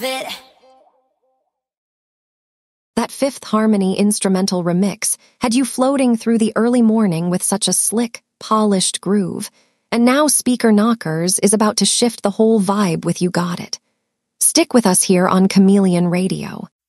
That Fifth Harmony instrumental remix had you floating through the early morning with such a slick, polished groove, and now Speaker Knockers is about to shift the whole vibe with You Got It. Stick with us here on Chameleon Radio.